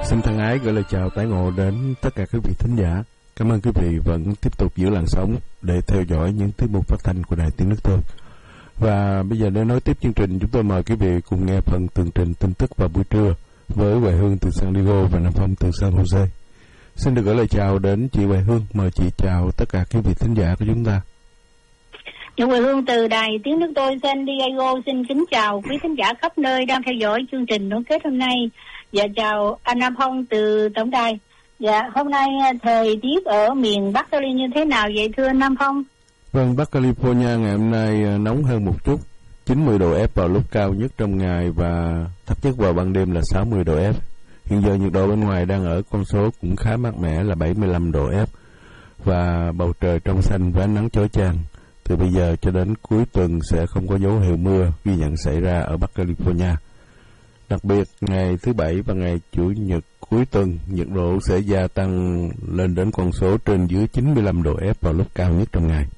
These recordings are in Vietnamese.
Xin thân ái gửi lời chào tái ngộ đến tất cả quý vị thính giả. Cảm ơn quý vị vẫn tiếp tục giữ làn sóng để theo dõi những tiết mục phát thanh của Đài Tiếng Nước Tôi. Và bây giờ để nối tiếp chương trình, chúng tôi mời quý vị cùng nghe phần tường trình tin tức vào buổi trưa với Huệ Hương từ San Diego và Nam Phong từ San Jose. Xin được gửi lời chào đến chị Huệ Hương. Mời chị chào tất cả quý vị thính giả của chúng ta. Huệ Hương từ Đài Tiếng Nước Tôi San Diego xin kính chào quý thính giả khắp nơi đang theo dõi chương trình nối kết hôm nay. Dạ chào anh Nam Phong từ tổng đài. Dạ hôm nay thời tiết ở miền Bắc Cali như thế nào vậy thưa anh Nam Phong? Vâng, Bắc California ngày hôm nay nóng hơn một chút, 90 độ F vào lúc cao nhất trong ngày và thấp nhất vào ban đêm là 60 độ F. Hiện giờ nhiệt độ bên ngoài đang ở con số cũng khá mát mẻ là 75 độ F và bầu trời trong xanh và ánh nắng chói chang. Từ bây giờ cho đến cuối tuần sẽ không có dấu hiệu mưa ghi nhận xảy ra ở Bắc California. Đặc biệt, ngày thứ Bảy và ngày Chủ nhật cuối tuần, nhiệt độ sẽ gia tăng lên đến con số trên dưới 95 độ F vào lúc cao nhất trong ngày.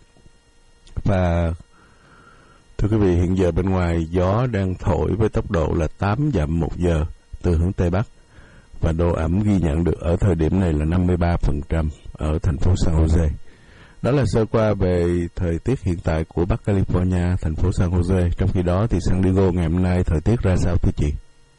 Và thưa quý vị, hiện giờ bên ngoài gió đang thổi với tốc độ là 8 dặm một giờ từ hướng Tây Bắc. Và độ ẩm ghi nhận được ở thời điểm này là 53% ở thành phố San Jose. Đó là sơ qua về thời tiết hiện tại của Bắc California, thành phố San Jose. Trong khi đó thì San Diego ngày hôm nay thời tiết ra sao thưa chị?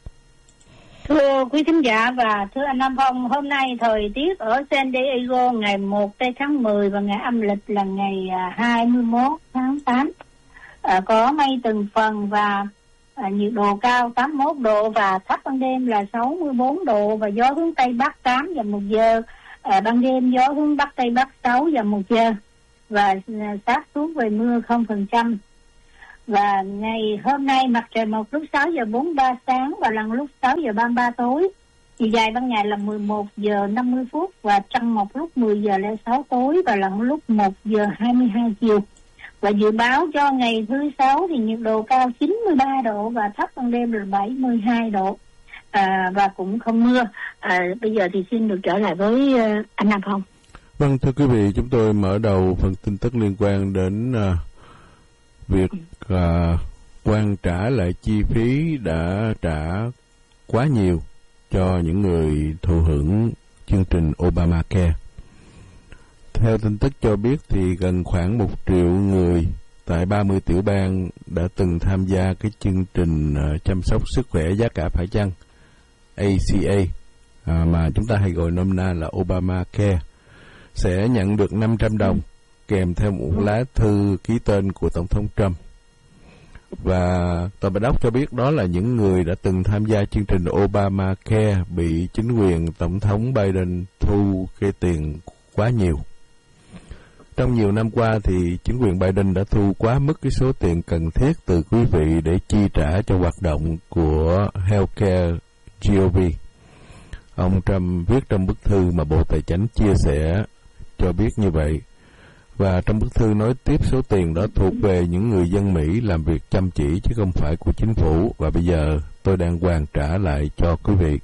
Thưa quý thính giả và thưa anh Nam Phong, hôm nay thời tiết ở San Diego ngày 1 tháng 10 và ngày âm lịch là ngày 21 tháng 8. Có mây từng phần và nhiệt độ cao 81 độ và thấp ban đêm là 64 độ và gió hướng Tây Bắc 8 dặm một giờ. Ban đêm gió hướng Bắc Tây Bắc 6 dặm một giờ và xác suất về mưa 0%. Và ngày hôm nay mặt trời mọc lúc 6 giờ 43 sáng và lặn lúc 6 giờ 33 tối. Chiều dài ban ngày là 11 giờ 50 phút và trăng mọc lúc 10 giờ 06 tối và lặn lúc 1 giờ 22 chiều. Và dự báo cho ngày thứ Sáu thì nhiệt độ cao 93 độ và thấp ban đêm là 72 độ. Và cũng không mưa. Bây giờ thì xin được trở lại với anh Nam Phong. Vâng, thưa quý vị, chúng tôi mở đầu phần tin tức liên quan đến việc hoàn trả lại chi phí đã trả quá nhiều cho những người thụ hưởng chương trình Obamacare. Theo tin tức cho biết thì gần khoảng 1 triệu người tại 30 tiểu bang đã từng tham gia cái chương trình chăm sóc sức khỏe giá cả phải chăng ACA mà chúng ta hay gọi nôm na là Obamacare sẽ nhận được 500 đồng kèm theo một lá thư ký tên của Tổng thống Trump. Và tờ Bài Đốc cho biết đó là những người đã từng tham gia chương trình Obamacare bị chính quyền Tổng thống Biden thu cái tiền quá nhiều. Trong nhiều năm qua thì chính quyền Biden đã thu quá mức cái số tiền cần thiết từ quý vị để chi trả cho hoạt động của Healthcare GOP. Ông Trump viết trong bức thư mà Bộ Tài chính chia sẻ cho biết như vậy. Và trong bức thư nói tiếp số tiền đó thuộc về những người dân Mỹ làm việc chăm chỉ chứ không phải của chính phủ. Và bây giờ tôi đang hoàn trả lại cho quý vị.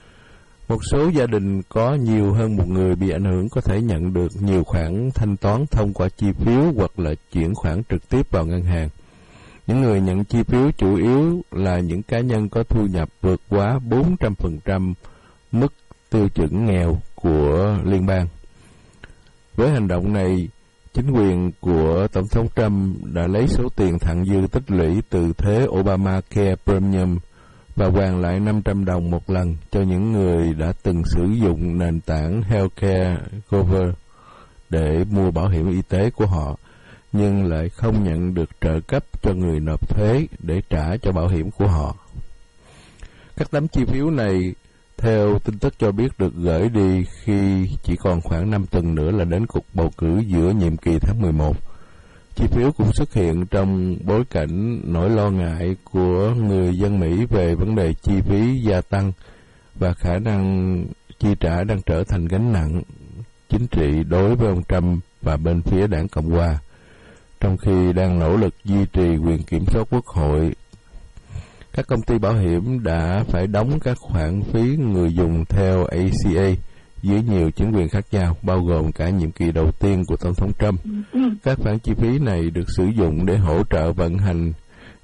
Một số gia đình có nhiều hơn một người bị ảnh hưởng có thể nhận được nhiều khoản thanh toán thông qua chi phiếu hoặc là chuyển khoản trực tiếp vào ngân hàng. Những người nhận chi phiếu chủ yếu là những cá nhân có thu nhập vượt quá 400% mức tiêu chuẩn nghèo của liên bang. Với hành động này, chính quyền của Tổng thống Trump đã lấy số tiền thặng dư tích lũy từ thuế Obamacare Premium và hoàn lại 500 đồng một lần cho những người đã từng sử dụng nền tảng Healthcare Cover để mua bảo hiểm y tế của họ, nhưng lại không nhận được trợ cấp cho người nộp thuế để trả cho bảo hiểm của họ. Các tấm chi phiếu này, theo tin tức cho biết, được gửi đi khi chỉ còn khoảng 5 tuần nữa là đến cuộc bầu cử giữa nhiệm kỳ tháng 11. Chi phiếu cũng xuất hiện trong bối cảnh nỗi lo ngại của người dân Mỹ về vấn đề chi phí gia tăng và khả năng chi trả đang trở thành gánh nặng chính trị đối với ông Trump và bên phía đảng Cộng hòa, trong khi đang nỗ lực duy trì quyền kiểm soát quốc hội. Các công ty bảo hiểm đã phải đóng các khoản phí người dùng theo ACA dưới nhiều chính quyền khác nhau, bao gồm cả nhiệm kỳ đầu tiên của Tổng thống Trump. Các khoản chi phí này được sử dụng để hỗ trợ vận hành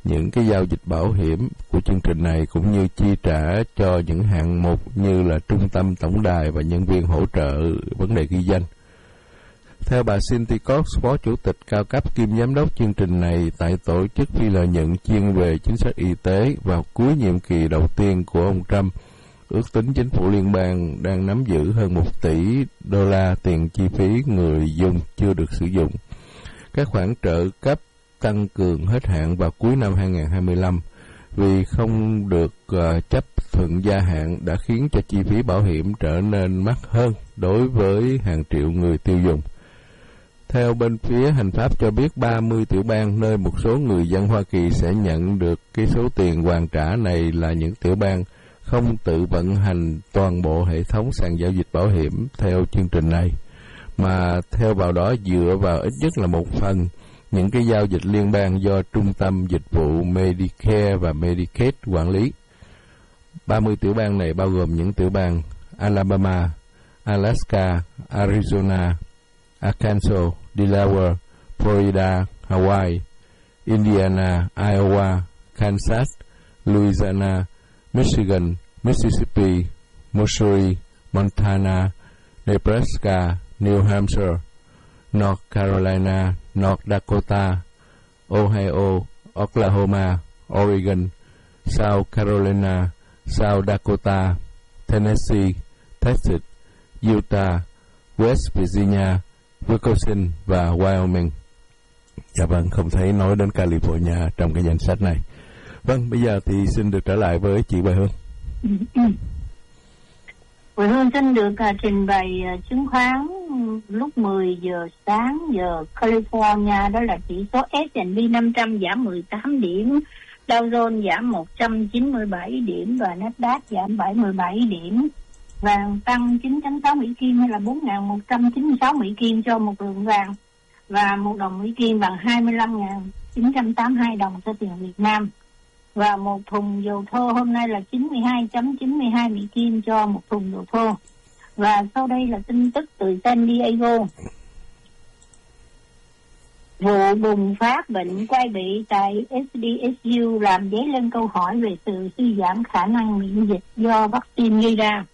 những cái giao dịch bảo hiểm của chương trình này cũng như chi trả cho những hạng mục như là trung tâm tổng đài và nhân viên hỗ trợ vấn đề ghi danh. Theo bà Cindy Cox, Phó Chủ tịch cao cấp kiêm Giám đốc chương trình này tại tổ chức phi lợi nhuận chuyên về chính sách y tế, vào cuối nhiệm kỳ đầu tiên của ông Trump, ước tính chính phủ liên bang đang nắm giữ hơn 1 tỷ đô la tiền chi phí người dùng chưa được sử dụng. Các khoản trợ cấp tăng cường hết hạn vào cuối năm 2025 vì không được chấp thuận gia hạn đã khiến cho chi phí bảo hiểm trở nên mắc hơn đối với hàng triệu người tiêu dùng. Theo bên phía hành pháp cho biết, 30 tiểu bang nơi một số người dân Hoa Kỳ sẽ nhận được cái số tiền hoàn trả này là những tiểu bang không tự vận hành toàn bộ hệ thống sàn giao dịch bảo hiểm theo chương trình này, mà theo vào đó dựa vào ít nhất là một phần những cái giao dịch liên bang do Trung tâm Dịch vụ Medicare và Medicaid quản lý. 30 tiểu bang này bao gồm những tiểu bang Alabama, Alaska, Arizona, Arkansas, Delaware, Florida, Hawaii, Indiana, Iowa, Kansas, Louisiana, Michigan, Mississippi, Missouri, Montana, Nebraska, New Hampshire, North Carolina, North Dakota, Ohio, Oklahoma, Oregon, South Carolina, South Dakota, Tennessee, Texas, Utah, West Virginia, Wisconsin và Wyoming. Dạ vâng, không thấy nói đến California trong cái danh sách này. Vâng, bây giờ thì xin được trở lại với chị Bùi Hương. Bùi Hương xin được trình bày chứng khoán lúc 10 giờ sáng giờ California, đó là chỉ số S&P 500 giảm 18 điểm, Dow Jones giảm 197 điểm và Nasdaq giảm 77 điểm. Vàng tăng 9.6 Mỹ Kim hay là 4.196 Mỹ Kim cho một lượng vàng, và 1 đồng Mỹ Kim bằng 25.982 đồng cho tiền Việt Nam. Và một thùng dầu thô hôm nay là 92.92 Mỹ Kim cho một thùng dầu thô. Và sau đây là tin tức từ San Diego. Vụ bùng phát bệnh quai bị tại SDSU làm dấy lên câu hỏi về sự suy giảm khả năng miễn dịch do vaccine gây ra.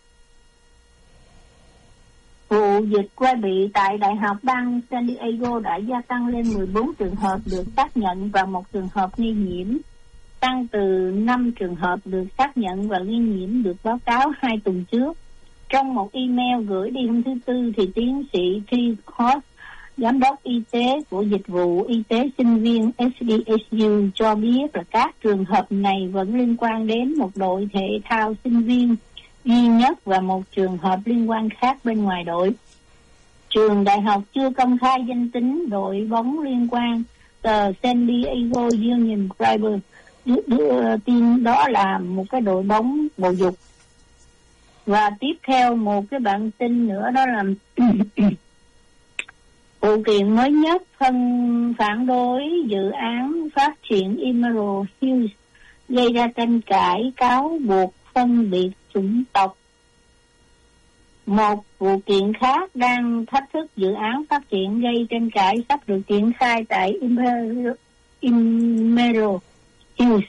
Vụ dịch quai bị tại Đại học bang San Diego đã gia tăng lên 14 trường hợp được xác nhận và 1 trường hợp nghi nhiễm, tăng từ 5 trường hợp được xác nhận và nghi nhiễm được báo cáo 2 tuần trước. Trong một email gửi đi hôm thứ Tư thì tiến sĩ T. Cross, giám đốc y tế của dịch vụ y tế sinh viên SDSU cho biết là các trường hợp này vẫn liên quan đến một đội thể thao sinh viên duy nhất và một trường hợp liên quan khác bên ngoài đội. Trường đại học chưa công khai danh tính đội bóng liên quan. Tờ San Diego Union Tribune đưa tin đó là một cái đội bóng bầu dục. Và tiếp theo một cái bản tin nữa, đó là vụ kiện mới nhất phản đối dự án phát triển Emerald Hills gây ra tranh cãi cáo buộc phân biệt chủng tộc. Một vụ kiện khác đang thách thức dự án phát triển gây tranh cãi sắp được triển khai tại Emerald Hills,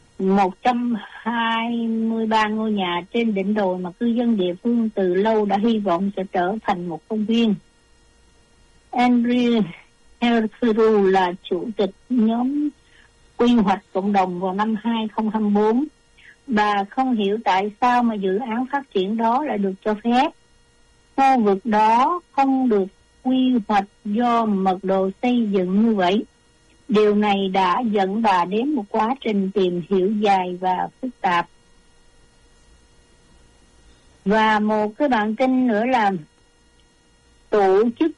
123 ngôi nhà trên đỉnh đồi mà cư dân địa phương từ lâu đã hy vọng sẽ trở thành một công viên. Andrea Herferu là chủ tịch nhóm quy hoạch cộng đồng vào năm 2024. Bà không hiểu tại sao mà dự án phát triển đó lại được cho phép. Khu vực đó không được quy hoạch do mật độ xây dựng như vậy. Điều này đã dẫn bà đến một quá trình tìm hiểu dài và phức tạp. Và một cái bản tin nữa là tổ chức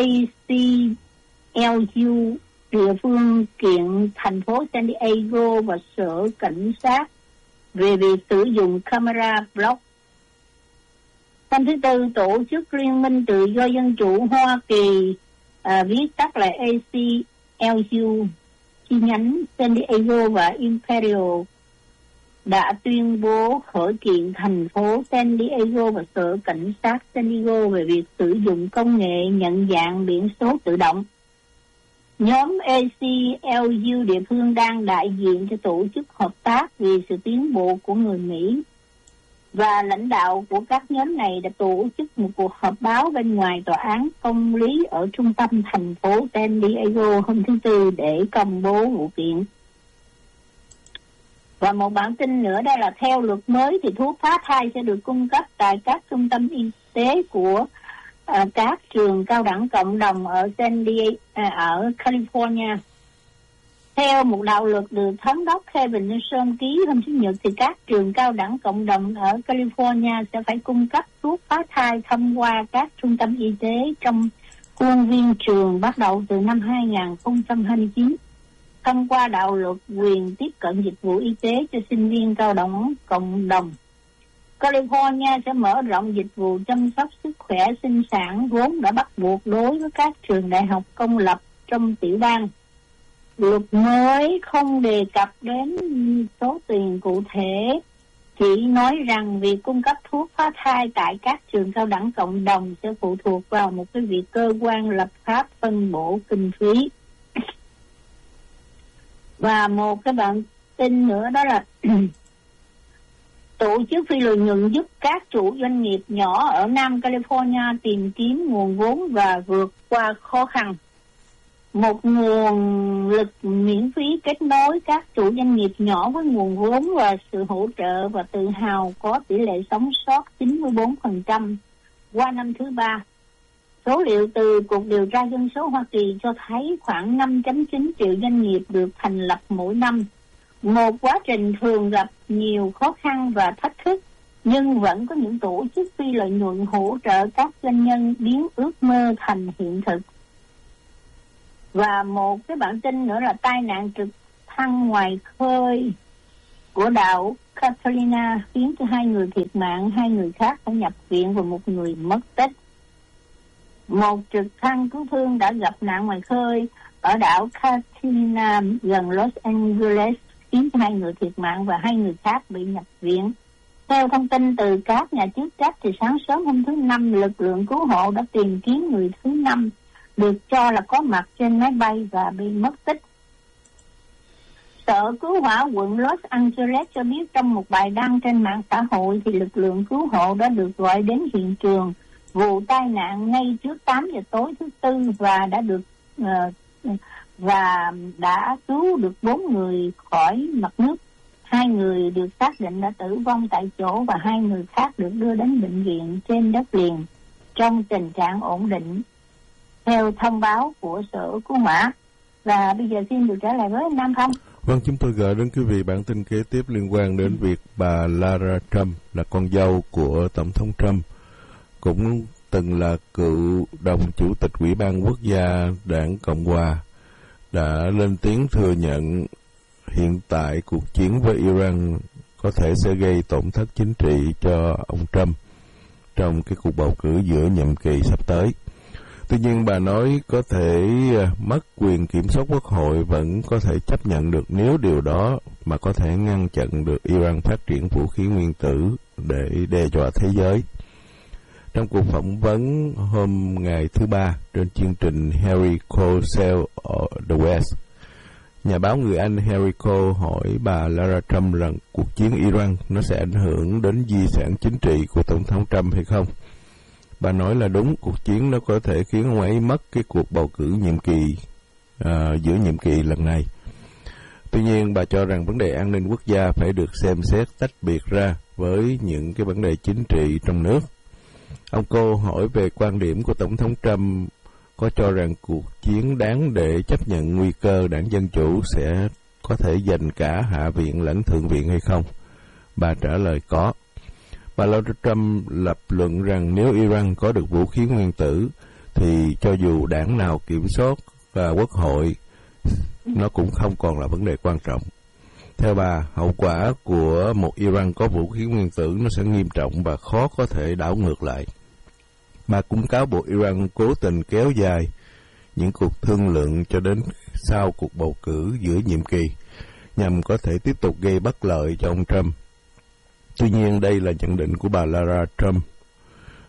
ACLU địa phương kiện thành phố San Diego và sở cảnh sát về việc sử dụng camera block. Hôm thứ Tư, tổ chức Liên minh Tự do Dân chủ Hoa Kỳ viết tắt là ACLU chi nhánh San Diego và Imperial đã tuyên bố khởi kiện thành phố San Diego và sở cảnh sát San Diego về việc sử dụng công nghệ nhận dạng biển số tự động. Nhóm ACLU địa phương đang đại diện cho tổ chức hợp tác vì sự tiến bộ của người Mỹ. Và lãnh đạo của các nhóm này đã tổ chức một cuộc họp báo bên ngoài tòa án công lý ở trung tâm thành phố San Diego hôm thứ Tư để công bố vụ kiện. Và một bản tin nữa đây là theo luật mới thì thuốc phá thai sẽ được cung cấp tại các trung tâm y tế của các trường cao đẳng cộng đồng ở ở California. Theo một đạo luật được thống đốc Kevin Newsom ký hôm Chủ nhật thì các trường cao đẳng cộng đồng ở California sẽ phải cung cấp thuốc phá thai thông qua các trung tâm y tế trong khuôn viên trường bắt đầu từ năm 2029. Thông qua đạo luật quyền tiếp cận dịch vụ y tế cho sinh viên cao đẳng cộng đồng, California sẽ mở rộng dịch vụ chăm sóc sức khỏe sinh sản vốn đã bắt buộc đối với các trường đại học công lập trong tiểu bang. Luật mới không đề cập đến số tiền cụ thể, chỉ nói rằng việc cung cấp thuốc phá thai tại các trường cao đẳng cộng đồng sẽ phụ thuộc vào một cái việc cơ quan lập pháp phân bổ kinh phí. Và một cái bản tin nữa đó là tổ chức phi lợi nhuận giúp các chủ doanh nghiệp nhỏ ở Nam California tìm kiếm nguồn vốn và vượt qua khó khăn. Một nguồn lực miễn phí kết nối các chủ doanh nghiệp nhỏ với nguồn vốn và sự hỗ trợ và tự hào có tỷ lệ sống sót 94% qua năm thứ ba. Số liệu từ Cục Điều tra Dân số Hoa Kỳ cho thấy khoảng 5.9 triệu doanh nghiệp được thành lập mỗi năm. Một quá trình thường gặp nhiều khó khăn và thách thức, nhưng vẫn có những tổ chức phi lợi nhuận hỗ trợ các doanh nhân biến ước mơ thành hiện thực. Và một cái bản tin nữa là tai nạn trực thăng ngoài khơi của đảo Catalina khiến cho 2 người thiệt mạng, 2 người khác phải nhập viện và 1 người mất tích. Một trực thăng cứu thương đã gặp nạn ngoài khơi ở đảo Catalina gần Los Angeles khiến 2 người thiệt mạng và 2 người khác bị nhập viện. Theo thông tin từ các nhà chức trách thì sáng sớm hôm thứ Năm, lực lượng cứu hộ đã tìm kiếm người thứ 5 được cho là có mặt trên máy bay và bị mất tích. Sở Cứu hỏa quận Los Angeles cho biết trong một bài đăng trên mạng xã hội thì lực lượng cứu hộ đã được gọi đến hiện trường vụ tai nạn ngay trước 8 giờ tối thứ Tư và đã cứu được 4 người khỏi mặt nước. 2 người được xác định đã tử vong tại chỗ và 2 người khác được đưa đến bệnh viện trên đất liền trong tình trạng ổn định, theo thông báo của Sở Cứu hỏa. Và bây giờ xin được trả lời với Nam Phong. Vâng, chúng tôi gửi đến quý vị bản tin kế tiếp liên quan đến việc bà Lara Trump là con dâu của Tổng thống Trump, cũng từng là cựu đồng chủ tịch Ủy ban Quốc gia Đảng Cộng Hòa, đã lên tiếng thừa nhận hiện tại cuộc chiến với Iran có thể sẽ gây tổn thất chính trị cho ông Trump trong cái cuộc bầu cử giữa nhiệm kỳ sắp tới. Tuy nhiên, bà nói có thể mất quyền kiểm soát quốc hội vẫn có thể chấp nhận được nếu điều đó mà có thể ngăn chặn được Iran phát triển vũ khí nguyên tử để đe dọa thế giới. Trong cuộc phỏng vấn hôm ngày thứ Ba trên chương trình Harry Cole Sell the West, nhà báo người Anh Harry Cole hỏi bà Lara Trump rằng cuộc chiến Iran nó sẽ ảnh hưởng đến di sản chính trị của Tổng thống Trump hay không. Bà nói là đúng, cuộc chiến nó có thể khiến ông ấy mất cái cuộc bầu cử nhiệm kỳ giữa nhiệm kỳ lần này. Tuy nhiên, bà cho rằng vấn đề an ninh quốc gia phải được xem xét tách biệt ra với những cái vấn đề chính trị trong nước. Ông Cô hỏi về quan điểm của Tổng thống Trump có cho rằng cuộc chiến đáng để chấp nhận nguy cơ đảng Dân Chủ sẽ có thể giành cả Hạ viện lẫn Thượng viện hay không. Bà trả lời có. Bà Lara Trump lập luận rằng nếu Iran có được vũ khí nguyên tử thì cho dù đảng nào kiểm soát quốc hội, nó cũng không còn là vấn đề quan trọng. Theo bà, hậu quả của một Iran có vũ khí nguyên tử nó sẽ nghiêm trọng và khó có thể đảo ngược lại. Bà cũng cáo buộc Iran cố tình kéo dài những cuộc thương lượng cho đến sau cuộc bầu cử giữa nhiệm kỳ nhằm có thể tiếp tục gây bất lợi cho ông Trump. Tuy nhiên, đây là nhận định của bà Lara Trump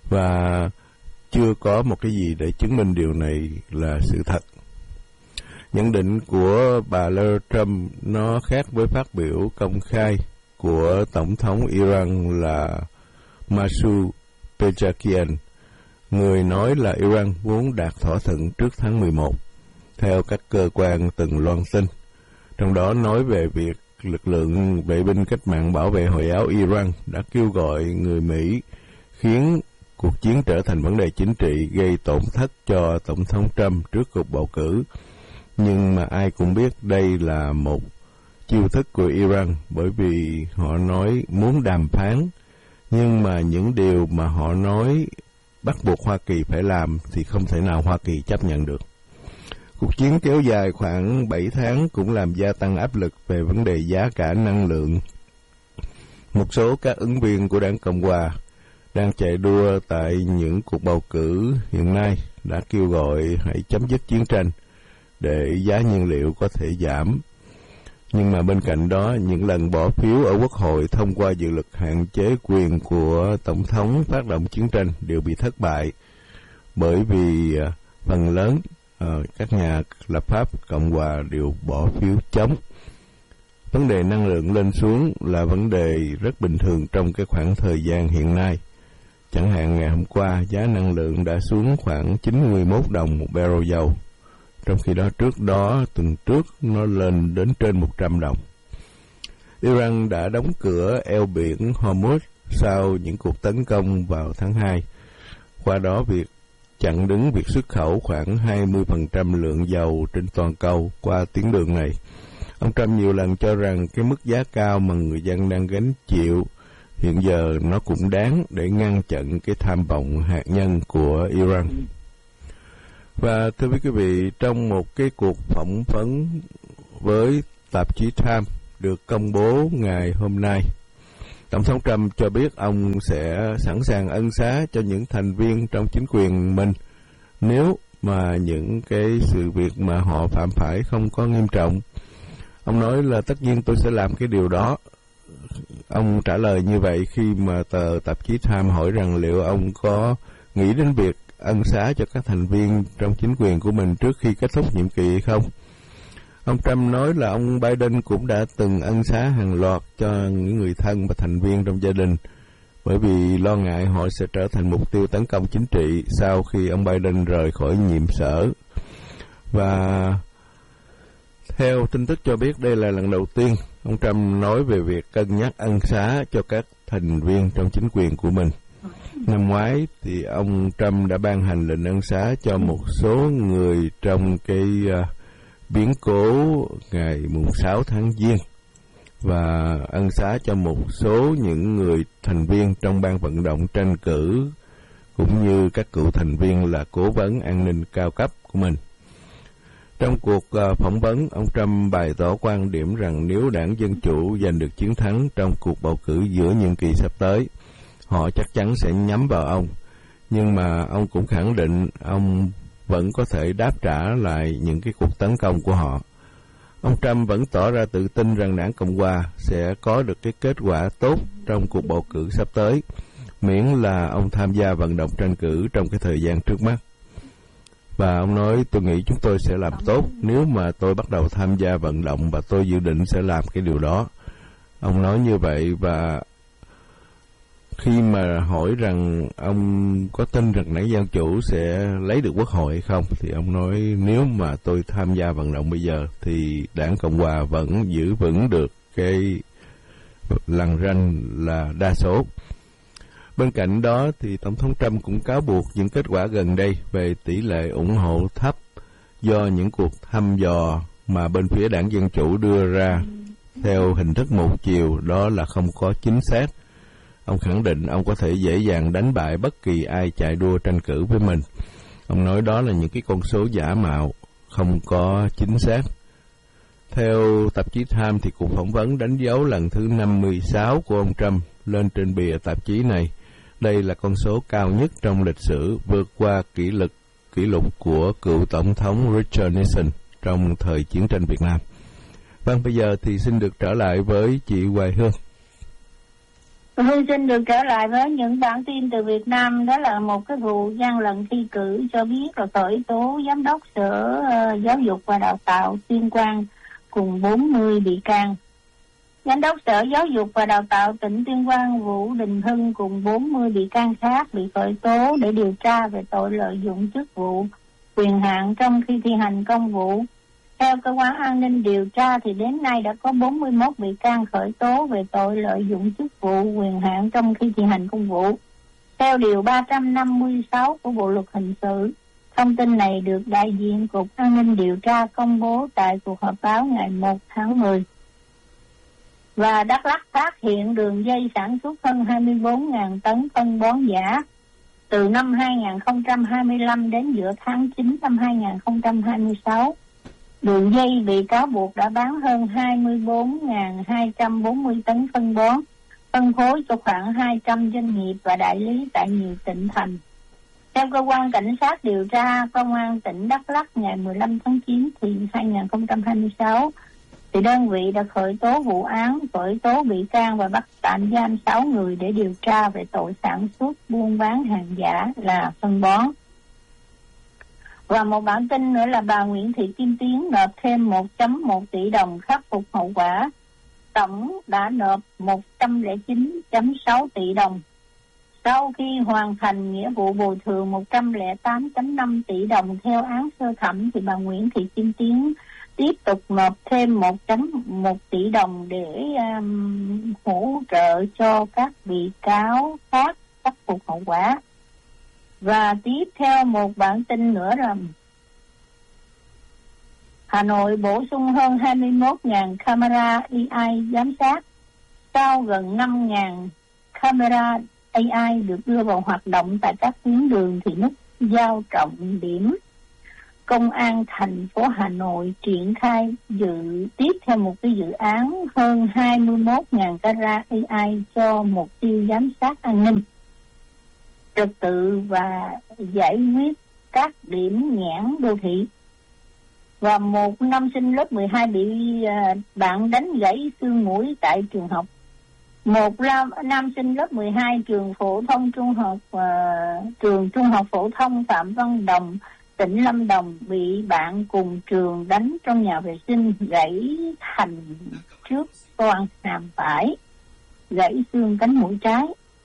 và chưa có một cái gì để chứng minh điều này là sự thật. Nhận định của bà Lara Trump nó khác với phát biểu công khai của Tổng thống Iran là Masoud Pezeshkian, người nói là Iran muốn đạt thỏa thuận trước tháng 11, theo các cơ quan từng loan tin. Trong đó nói về việc lực lượng vệ binh cách mạng bảo vệ Hồi giáo Iran đã kêu gọi người Mỹ khiến cuộc chiến trở thành vấn đề chính trị gây tổn thất cho Tổng thống Trump trước cuộc bầu cử. Nhưng mà ai cũng biết đây là một chiêu thức của Iran, bởi vì họ nói muốn đàm phán, nhưng mà những điều mà họ nói bắt buộc Hoa Kỳ phải làm thì không thể nào Hoa Kỳ chấp nhận được. Cuộc chiến kéo dài khoảng 7 tháng cũng làm gia tăng áp lực về vấn đề giá cả năng lượng. Một số các ứng viên của đảng Cộng hòa đang chạy đua tại những cuộc bầu cử hiện nay đã kêu gọi hãy chấm dứt chiến tranh để giá nhiên liệu có thể giảm. Nhưng mà bên cạnh đó, những lần bỏ phiếu ở Quốc hội thông qua dự luật hạn chế quyền của Tổng thống phát động chiến tranh đều bị thất bại, bởi vì phần lớn các nhà lập pháp Cộng hòa đều bỏ phiếu chống. Vấn đề năng lượng lên xuống là vấn đề rất bình thường trong cái khoảng thời gian hiện nay. Chẳng hạn ngày hôm qua, giá năng lượng đã xuống khoảng 91 đồng một barrel dầu, trong khi đó trước đó, tuần trước, nó lên đến trên 100 đồng. Iran đã đóng cửa eo biển Hormuz sau những cuộc tấn công vào tháng 2. Qua đó, việc chặn đứng việc xuất khẩu khoảng 20% lượng dầu trên toàn cầu qua tuyến đường này. Ông Trump nhiều lần cho rằng cái mức giá cao mà người dân đang gánh chịu hiện giờ nó cũng đáng để ngăn chặn cái tham vọng hạt nhân của Iran. Và thưa quý vị, trong một cái cuộc phỏng vấn với tạp chí Time được công bố ngày hôm nay, Tổng thống Trump cho biết ông sẽ sẵn sàng ân xá cho những thành viên trong chính quyền mình nếu mà những cái sự việc mà họ phạm phải không có nghiêm trọng. Ông nói là tất nhiên tôi sẽ làm cái điều đó. Ông trả lời như vậy khi mà tờ tạp chí Time hỏi rằng liệu ông có nghĩ đến việc ân xá cho các thành viên trong chính quyền của mình trước khi kết thúc nhiệm kỳ hay không. Ông Trump nói là ông Biden cũng đã từng ân xá hàng loạt cho những người thân và thành viên trong gia đình, bởi vì lo ngại họ sẽ trở thành mục tiêu tấn công chính trị sau khi ông Biden rời khỏi nhiệm sở. Và theo tin tức cho biết, đây là lần đầu tiên ông Trump nói về việc cân nhắc ân xá cho các thành viên trong chính quyền của mình. Năm ngoái thì ông Trump đã ban hành lệnh ân xá cho một số người trong cái biến cố ngày mùng 6 tháng Giêng và ân xá cho một số những người thành viên trong ban vận động tranh cử cũng như các cựu thành viên là cố vấn an ninh cao cấp của mình. Trong cuộc phỏng vấn, ông Trump bày tỏ quan điểm rằng nếu đảng Dân Chủ giành được chiến thắng trong cuộc bầu cử giữa nhiệm kỳ sắp tới, họ chắc chắn sẽ nhắm vào ông. Nhưng mà ông cũng khẳng định ông vẫn có thể đáp trả lại những cái cuộc tấn công của họ. Ông Trump vẫn tỏ ra tự tin rằng đảng Cộng hòa sẽ có được cái kết quả tốt trong cuộc bầu cử sắp tới, miễn là ông tham gia vận động tranh cử trong cái thời gian trước mắt. Và ông nói, tôi nghĩ chúng tôi sẽ làm tốt nếu mà tôi bắt đầu tham gia vận động và tôi dự định sẽ làm cái điều đó. Ông nói như vậy, và khi mà hỏi rằng ông có tin rằng đảng Dân Chủ sẽ lấy được Quốc hội hay không, thì ông nói nếu mà tôi tham gia vận động bây giờ thì đảng Cộng hòa vẫn giữ vững được cái lằn ranh là đa số. Bên cạnh đó thì Tổng thống Trump cũng cáo buộc những kết quả gần đây về tỷ lệ ủng hộ thấp do những cuộc thăm dò mà bên phía đảng Dân Chủ đưa ra theo hình thức một chiều đó là không có chính xác. Ông khẳng định ông có thể dễ dàng đánh bại bất kỳ ai chạy đua tranh cử với mình. Ông nói đó là những cái con số giả mạo, không có chính xác. Theo tạp chí Time thì cuộc phỏng vấn đánh dấu lần thứ 56 của ông Trump lên trên bìa tạp chí này. Đây là con số cao nhất trong lịch sử, vượt qua kỷ lục của cựu Tổng thống Richard Nixon trong thời chiến tranh Việt Nam. Vâng, bây giờ thì xin được trở lại với chị Hoài Hương. Tôi xin được trở lại với những bản tin từ Việt Nam. Đó là một cái vụ gian lận thi cử cho biết là khởi tố giám đốc Sở Giáo dục và Đào tạo Tuyên Quang cùng 40 bị can. Giám đốc Sở Giáo dục và Đào tạo tỉnh Tuyên Quang Vũ Đình Hưng cùng 40 bị can khác bị khởi tố để điều tra về tội lợi dụng chức vụ, quyền hạn trong khi thi hành công vụ. Theo cơ quan an ninh điều tra thì đến nay đã có 41 bị can khởi tố về tội lợi dụng chức vụ, quyền hạn trong khi thi hành công vụ. Theo điều 356 của Bộ luật hình sự, thông tin này được đại diện Cục An ninh điều tra công bố tại cuộc họp báo ngày 1 tháng 10. Và Đắk Lắk phát hiện đường dây sản xuất hơn 24.000 tấn phân bón giả từ năm 2025 đến giữa tháng 9 năm 2026. Đường dây bị cáo buộc đã bán hơn 24.240 tấn phân bón, phân phối cho khoảng 200 doanh nghiệp và đại lý tại nhiều tỉnh thành. Theo cơ quan cảnh sát điều tra công an tỉnh Đắk Lắk ngày 15 tháng 9 2026, thì đơn vị đã khởi tố vụ án, khởi tố bị can và bắt tạm giam 6 người để điều tra về tội sản xuất, buôn bán hàng giả là phân bón. Và một bản tin nữa là bà Nguyễn Thị Kim Tiến nộp thêm 1.1 tỷ đồng khắc phục hậu quả. Tổng đã nộp 109.6 tỷ đồng. Sau khi hoàn thành nghĩa vụ bồi thường 108.5 tỷ đồng theo án sơ thẩm, thì bà Nguyễn Thị Kim Tiến tiếp tục nộp thêm 1.1 tỷ đồng để hỗ trợ cho các bị cáo khác khắc phục hậu quả. Và tiếp theo một bản tin nữa là Hà Nội bổ sung hơn 21.000 camera AI giám sát. Sau gần 5.000 camera AI được đưa vào hoạt động tại các tuyến đường thì nút giao trọng điểm, Công an thành phố Hà Nội triển khai tiếp theo một cái dự án hơn 21.000 camera AI cho mục tiêu giám sát an ninh, trật tự và giải quyết các điểm nghẽn đô thị. Và một nam sinh lớp 12 bị bạn đánh gãy xương mũi tại trường học. Một nam sinh lớp 12 trường trung học phổ thông Phạm Văn Đồng, tỉnh Lâm Đồng bị bạn cùng trường đánh trong nhà vệ sinh, gãy thành trước toàn hàm phải, gãy xương cánh mũi trái.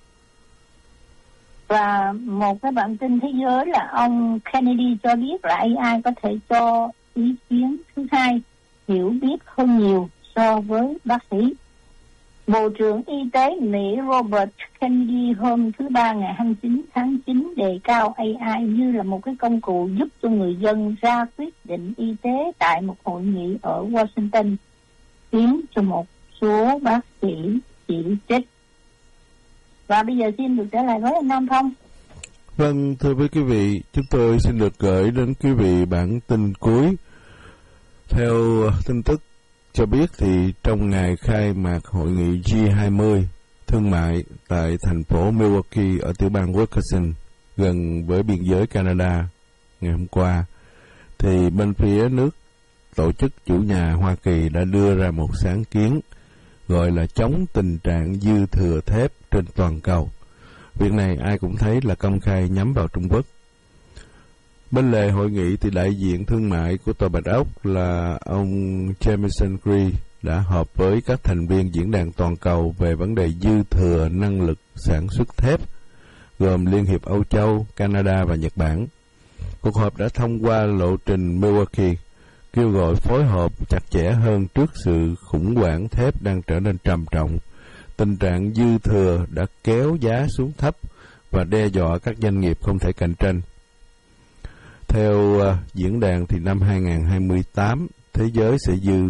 Và một cái bản tin thế giới là ông Kennedy cho biết là AI có thể cho ý kiến thứ hai, hiểu biết hơn nhiều so với bác sĩ. Bộ trưởng Y tế Mỹ Robert Kennedy hôm thứ Ba ngày 29 tháng 9 đề cao AI như là một cái công cụ giúp cho người dân ra quyết định y tế tại một hội nghị ở Washington, khiến cho một số bác sĩ chỉ trích. Và bây giờ xin được trở lại với anh Nam Phong. Vâng, thưa quý vị, chúng tôi xin được gửi đến quý vị bản tin cuối. Theo tin tức cho biết thì trong ngày khai mạc hội nghị G20 thương mại tại thành phố Milwaukee ở tiểu bang Wisconsin gần với biên giới Canada ngày hôm qua, thì bên phía nước tổ chức chủ nhà Hoa Kỳ đã đưa ra một sáng kiến gọi là chống tình trạng dư thừa thép trên toàn cầu. Việc này ai cũng thấy là công khai nhắm vào Trung Quốc. Bên lề hội nghị thì đại diện thương mại của Tòa Bạch Ốc là ông Jamieson Cree đã họp với các thành viên diễn đàn toàn cầu về vấn đề dư thừa năng lực sản xuất thép, gồm Liên hiệp Âu Châu, Canada và Nhật Bản. Cuộc họp đã thông qua lộ trình Milwaukee, kêu gọi phối hợp chặt chẽ hơn trước sự khủng hoảng thép đang trở nên trầm trọng. Tình trạng dư thừa đã kéo giá xuống thấp và đe dọa các doanh nghiệp không thể cạnh tranh. Theo diễn đàn thì năm 2028, thế giới sẽ dư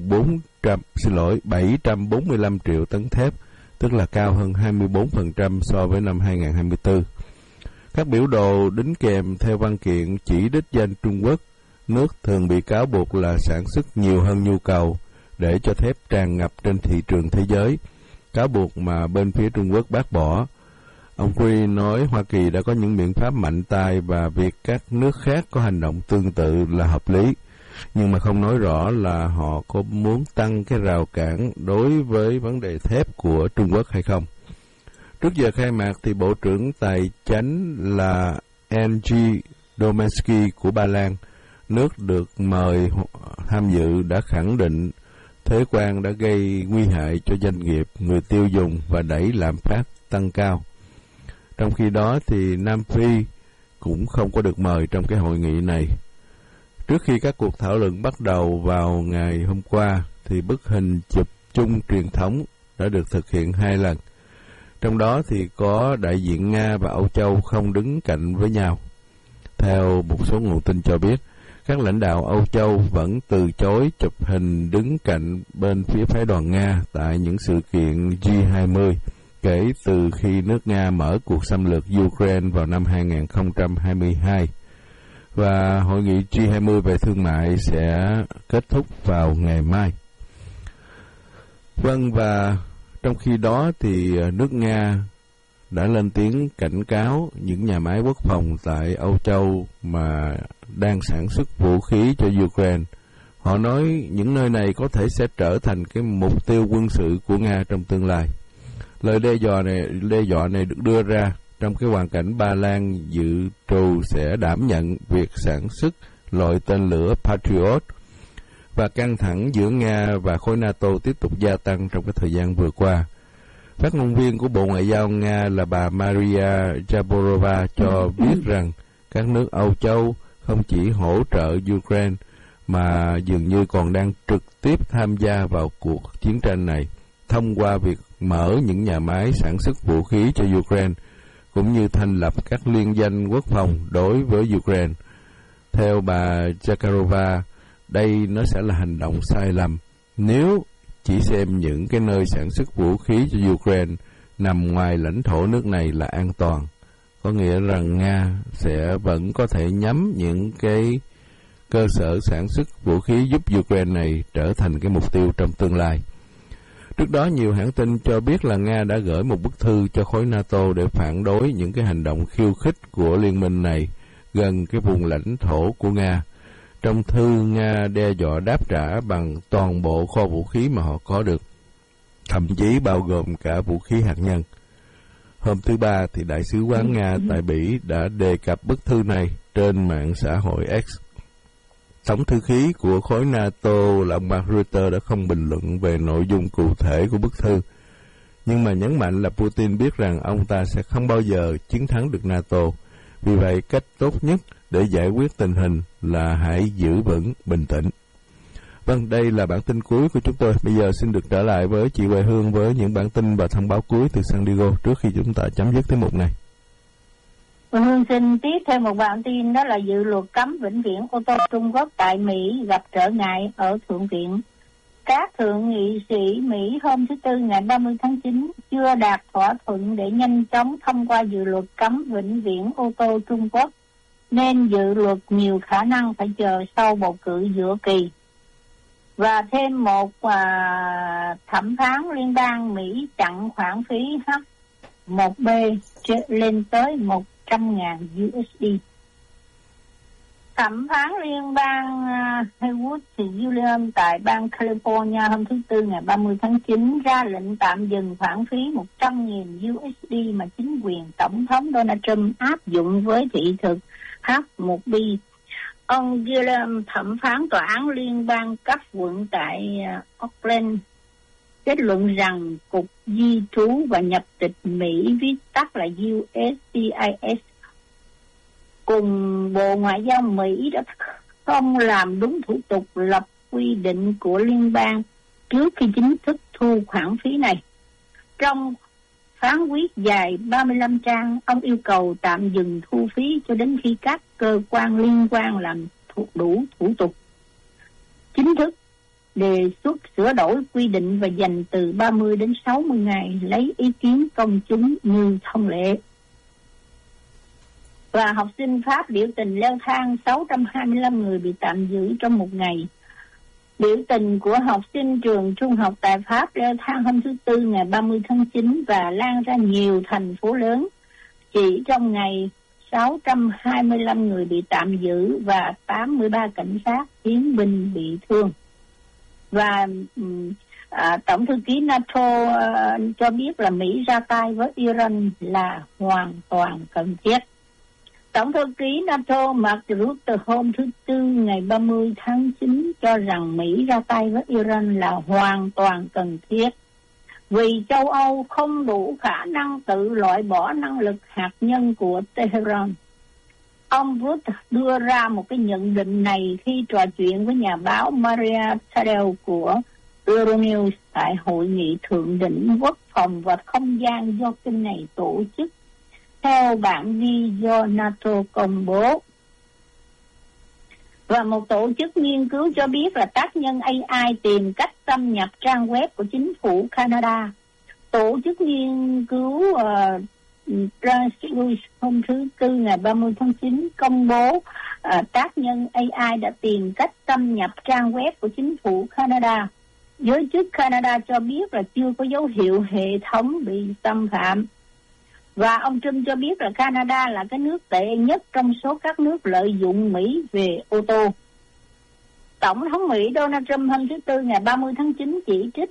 745 triệu tấn thép, tức là cao hơn 24% so với năm 2024. Các biểu đồ đính kèm theo văn kiện chỉ đích danh Trung Quốc, nước thường bị cáo buộc là sản xuất nhiều hơn nhu cầu để cho thép tràn ngập trên thị trường thế giới, cáo buộc mà bên phía Trung Quốc bác bỏ. Ông Cree nói Hoa Kỳ đã có những biện pháp mạnh tay và việc các nước khác có hành động tương tự là hợp lý, nhưng mà không nói rõ là họ có muốn tăng cái rào cản đối với vấn đề thép của Trung Quốc hay không. Trước giờ khai mạc thì Bộ trưởng Tài chánh là Andriy Domensky của Ba Lan, nước được mời tham dự, đã khẳng định thuế quan đã gây nguy hại cho doanh nghiệp, người tiêu dùng và đẩy lạm phát tăng cao. Trong khi đó thì Nam Phi cũng không có được mời trong cái hội nghị này. Trước khi các cuộc thảo luận bắt đầu vào ngày hôm qua thì bức hình chụp chung truyền thống đã được thực hiện 2 lần. Trong đó thì có đại diện Nga và Âu Châu không đứng cạnh với nhau. Theo một số nguồn tin cho biết, các lãnh đạo Âu Châu vẫn từ chối chụp hình đứng cạnh bên phía phái đoàn Nga tại những sự kiện G20 kể từ khi nước Nga mở cuộc xâm lược Ukraine vào năm 2022. Và hội nghị G20 về thương mại sẽ kết thúc vào ngày mai. Vâng, và trong khi đó thì nước Nga đã lên tiếng cảnh cáo những nhà máy quốc phòng tại Âu Châu mà đang sản xuất vũ khí cho Ukraine. Họ nói những nơi này có thể sẽ trở thành cái mục tiêu quân sự của Nga trong tương lai. Lời đe dọa này được đưa ra trong cái hoàn cảnh Ba Lan dự trù sẽ đảm nhận việc sản xuất loại tên lửa Patriot, và căng thẳng giữa Nga và khối NATO tiếp tục gia tăng trong cái thời gian vừa qua. Phát ngôn viên của Bộ Ngoại giao Nga là bà Maria Zaborova cho biết rằng các nước Âu Châu không chỉ hỗ trợ Ukraine mà dường như còn đang trực tiếp tham gia vào cuộc chiến tranh này thông qua việc mở những nhà máy sản xuất vũ khí cho Ukraine, cũng như thành lập các liên danh quốc phòng đối với Ukraine. Theo bà Zakharova, đây nó sẽ là hành động sai lầm nếu chỉ xem những cái nơi sản xuất vũ khí cho Ukraine nằm ngoài lãnh thổ nước này là an toàn. Có nghĩa rằng Nga sẽ vẫn có thể nhắm những cái cơ sở sản xuất vũ khí giúp Ukraine này trở thành cái mục tiêu trong tương lai. Trước đó, nhiều hãng tin cho biết là Nga đã gửi một bức thư cho khối NATO để phản đối những cái hành động khiêu khích của liên minh này gần cái vùng lãnh thổ của Nga. Trong thư, Nga đe dọa đáp trả bằng toàn bộ kho vũ khí mà họ có được, thậm chí bao gồm cả vũ khí hạt nhân. Hôm thứ Ba, thì Đại sứ quán Nga tại Bỉ đã đề cập bức thư này trên mạng xã hội X. Tổng thư ký của khối NATO là ông Mark Rutte đã không bình luận về nội dung cụ thể của bức thư, nhưng mà nhấn mạnh là Putin biết rằng ông ta sẽ không bao giờ chiến thắng được NATO. Vì vậy, cách tốt nhất để giải quyết tình hình là hãy giữ vững bình tĩnh. Vâng, đây là bản tin cuối của chúng tôi. Bây giờ xin được trở lại với chị Huệ Hương với những bản tin và thông báo cuối từ San Diego trước khi chúng ta chấm dứt tiết mục này. Hương xin tiếp thêm một bản tin, đó là dự luật cấm vĩnh viễn ô tô Trung Quốc tại Mỹ gặp trở ngại ở Thượng viện. Các thượng nghị sĩ Mỹ hôm thứ Tư ngày 30 tháng 9 chưa đạt thỏa thuận để nhanh chóng thông qua dự luật cấm vĩnh viễn ô tô Trung Quốc, nên dự luật nhiều khả năng phải chờ sau bầu cử giữa kỳ. Và thêm một thẩm phán liên bang Mỹ chặn khoản phí H1B lên tới 100.000 USD. Thẩm phán liên bang Haywood Williams tại bang California hôm thứ Tư ngày 30 tháng 9 ra lệnh tạm dừng khoản phí 100.000 USD mà chính quyền Tổng thống Donald Trump áp dụng với thị thực H1B. Ông Williams, thẩm phán tòa án liên bang cấp quận tại Oakland, kết luận rằng Cục Di trú và Nhập tịch Mỹ, viết tắt là USCIS, cùng Bộ Ngoại giao Mỹ đã không làm đúng thủ tục lập quy định của liên bang trước khi chính thức thu khoản phí này. Trong phán quyết dài 35 trang, ông yêu cầu tạm dừng thu phí cho đến khi các cơ quan liên quan làm đủ thủ tục chính thức, đề xuất sửa đổi quy định và dành từ 30 đến 60 ngày lấy ý kiến công chúng như thông lệ. Và học sinh Pháp biểu tình leo thang, 625 người bị tạm giữ trong một ngày. Biểu tình của học sinh trường trung học tại Pháp leo thang hôm thứ Tư ngày 30 tháng 9 và lan ra nhiều thành phố lớn. Chỉ trong ngày, 625 người bị tạm giữ và 83 cảnh sát chiến binh bị thương. Và Tổng thư ký NATO cho biết là Mỹ ra tay với Iran là hoàn toàn cần thiết. Tổng thư ký NATO Mark Rutte hôm thứ Tư ngày 30 tháng 9 cho rằng Mỹ ra tay với Iran là hoàn toàn cần thiết vì châu Âu không đủ khả năng tự loại bỏ năng lực hạt nhân của Tehran. Ông Rutte đưa ra một cái nhận định này khi trò chuyện với nhà báo Maria Tadel của Euronews tại hội nghị thượng đỉnh quốc phòng và không gian do kênh này tổ chức, theo bản ghi do NATO công bố. Và một tổ chức nghiên cứu cho biết là tác nhân AI tìm cách xâm nhập trang web của chính phủ Canada. Tổ chức nghiên cứu Transluce hôm thứ Tư ngày 30 tháng 9 công bố tác nhân AI đã tìm cách xâm nhập trang web của chính phủ Canada. Giới chức Canada cho biết là chưa có dấu hiệu hệ thống bị xâm phạm. Và ông Trump cho biết là Canada là cái nước tệ nhất trong số các nước lợi dụng Mỹ về ô tô. Tổng thống Mỹ Donald Trump hôm thứ Tư ngày 30 tháng 9 chỉ đích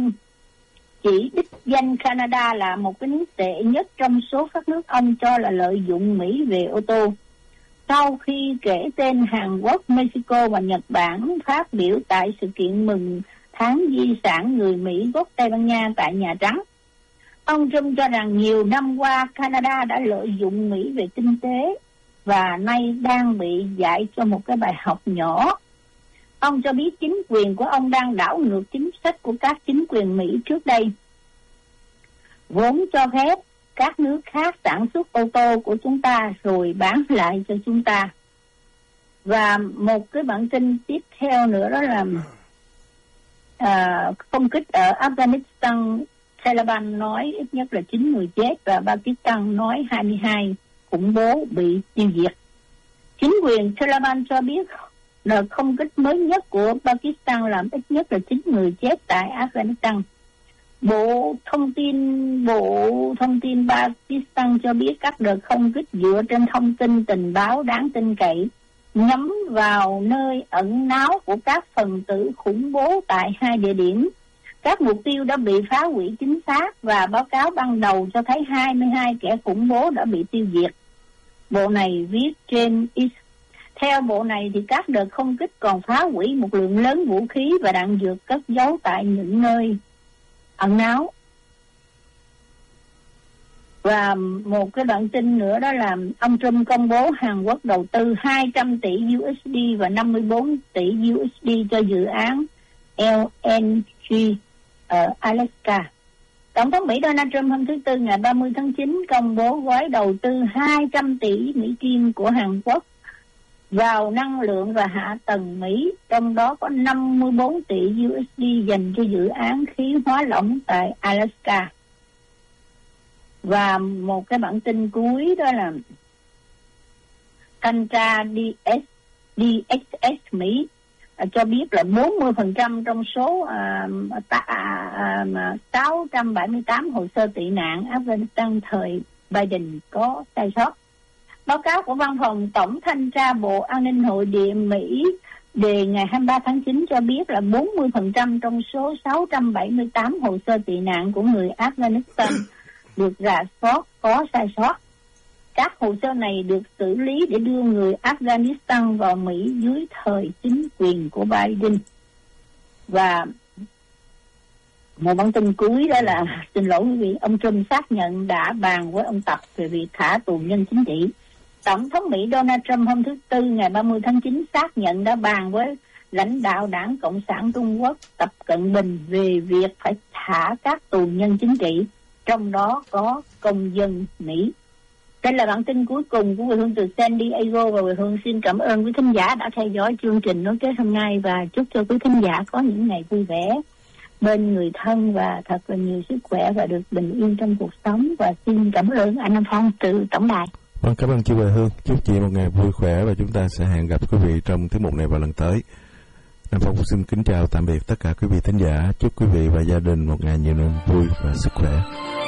danh Canada là một cái nước tệ nhất trong số các nước ông cho là lợi dụng Mỹ về ô tô. Sau khi kể tên Hàn Quốc, Mexico và Nhật Bản phát biểu tại sự kiện mừng tháng di sản người Mỹ gốc Tây Ban Nha tại Nhà Trắng. Ông Trump cho rằng nhiều năm qua Canada đã lợi dụng Mỹ về kinh tế và nay đang bị dạy cho một cái bài học nhỏ. Ông cho biết chính quyền của ông đang đảo ngược chính sách của các chính quyền Mỹ trước đây, vốn cho phép các nước khác sản xuất ô tô của chúng ta rồi bán lại cho chúng ta. Và một cái bản tin tiếp theo nữa đó là không kích ở Afghanistan, Taliban nói ít nhất là 9 người chết và Pakistan nói 22 khủng bố bị tiêu diệt. Chính quyền Taliban cho biết đợt không kích mới nhất của Pakistan làm ít nhất là 9 người chết tại Afghanistan. Bộ thông tin Pakistan cho biết các đợt không kích dựa trên thông tin tình báo đáng tin cậy nhắm vào nơi ẩn náu của các phần tử khủng bố tại 2 địa điểm. Các mục tiêu đã bị phá hủy chính xác và báo cáo ban đầu cho thấy 22 kẻ khủng bố đã bị tiêu diệt. Bộ này viết trên X. Theo bộ này thì các đợt không kích còn phá hủy một lượng lớn vũ khí và đạn dược cất giấu tại những nơi ẩn náu. Và một cái đoạn tin nữa đó là ông Trump công bố Hàn Quốc đầu tư 200 tỷ USD và 54 tỷ USD cho dự án LNG ở Alaska. Tổng thống Mỹ Donald Trump hôm thứ Tư ngày 30 tháng 9 công bố gói đầu tư 200 tỷ Mỹ Kim của Hàn Quốc vào năng lượng và hạ tầng Mỹ, trong đó có 54 tỷ USD dành cho dự án khí hóa lỏng tại Alaska. Và một cái bản tin cuối đó là thanh tra DXS Mỹ cho biết là 40% trong số 678 hồ sơ tị nạn Afghanistan thời Biden có sai sót. Báo cáo của Văn phòng Tổng Thanh tra Bộ An ninh Nội địa Mỹ đề ngày 23 tháng 9 cho biết là 40% trong số 678 hồ sơ tị nạn của người Afghanistan được rà soát có sai sót. Các hồ sơ này được xử lý để đưa người Afghanistan vào Mỹ dưới thời chính quyền của Biden. Và một bản tin cuối đó là, xin lỗi quý vị, ông Trump xác nhận đã bàn với ông Tập về việc thả tù nhân chính trị. Tổng thống Mỹ Donald Trump hôm thứ Tư ngày 30 tháng 9 xác nhận đã bàn với lãnh đạo Đảng Cộng sản Trung Quốc Tập Cận Bình về việc phải thả các tù nhân chính trị, trong đó có công dân Mỹ. Đây là bản tin cuối cùng của Quê Hương từ San Diego, và Quê Hương xin cảm ơn quý thính giả đã theo dõi chương trình nối kết hôm nay và chúc cho quý thính giả có những ngày vui vẻ bên người thân và thật là nhiều sức khỏe và được bình yên trong cuộc sống. Và xin cảm ơn anh Nam Phong từ Tổng đài. Vâng, cảm ơn chị Quê Hương. Chúc chị một ngày vui khỏe và chúng ta sẽ hẹn gặp quý vị trong tiết mục này vào lần tới. Nam Phong xin kính chào tạm biệt tất cả quý vị thính giả. Chúc quý vị và gia đình một ngày nhiều niềm vui và sức khỏe.